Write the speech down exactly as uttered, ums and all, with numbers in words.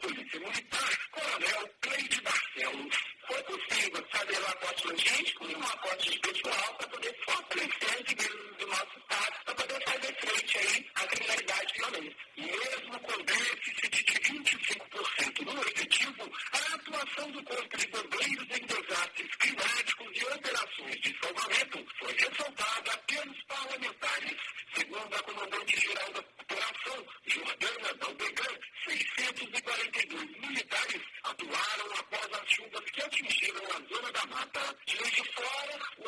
Polícia Militar, Coronel Cleide Barcelos. Foi possível fazer um aporte logístico e um aporte pessoal para poder fortalecer as igrejas do nosso estado, para poder fazer frente aí à criminalidade e violência. Mesmo com déficit de vinte e cinco por cento no efetivo, a atuação do Corpo de Bombeiros em desastres climáticos e operações de salvamento foi ressaltada pelos parlamentares, segundo a comandante-geral da corporação.